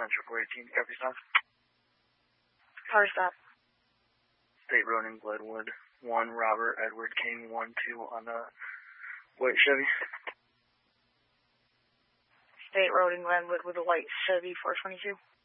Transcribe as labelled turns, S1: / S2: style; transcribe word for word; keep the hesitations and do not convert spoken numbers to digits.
S1: Central four eighteen, copy stop.
S2: Car stop.
S1: State Road in Glenwood, one Robert Edward King, one two on the white Chevy.
S2: State Road in Glenwood with a white Chevy four twenty-two.